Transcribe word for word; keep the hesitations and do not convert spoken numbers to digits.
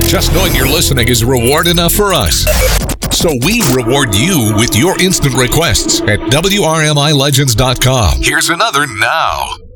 Just knowing you're listening is reward enough for us. So we reward you with your instant requests at W R M I Legends dot com. Here's another now.